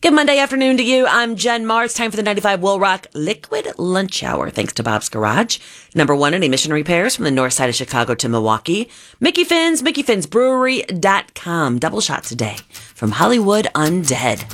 Good Monday afternoon to you. I'm Jen Mars. Time for the 95 Will Rock Liquid Lunch Hour. Thanks to Bob's Garage. Number one in emission repairs from the north side of Chicago to Milwaukee. Mickey Finn's, MickeyFinnsBrewery.com. Double shot today from Hollywood Undead.